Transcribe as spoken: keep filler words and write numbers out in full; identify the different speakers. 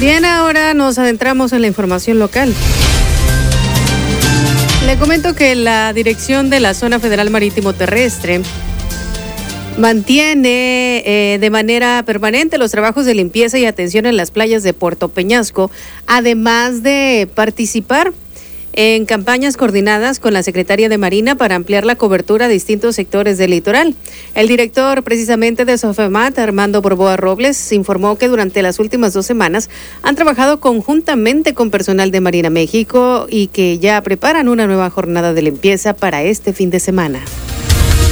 Speaker 1: Bien, ahora nos adentramos en la información local. Le comento que la dirección de la Zona Federal Marítimo Terrestre mantiene eh, de manera permanente los trabajos de limpieza y atención en las playas de Puerto Peñasco, además de participar en campañas coordinadas con la Secretaría de Marina para ampliar la cobertura a distintos sectores del litoral. El director precisamente de Sofemat, Armando Borboa Robles, informó que durante las últimas dos semanas han trabajado conjuntamente con personal de Marina México y que ya preparan una nueva jornada de limpieza para este fin de semana.